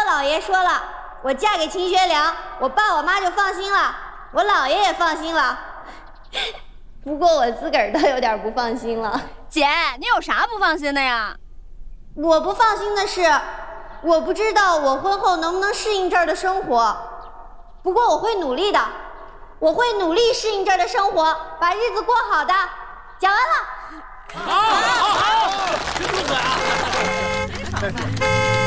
姥爷说了，我嫁给秦学良，我爸我妈就放心了，我姥爷也放心了。不过我自个儿倒有点不放心了。 姐，你有啥不放心的呀？ 我不放心的是，我不知道我婚后能不能适应这儿的生活。不过我会努力的，我会努力适应这儿的生活，把日子过好的。讲完了。 好，停住嘴啊！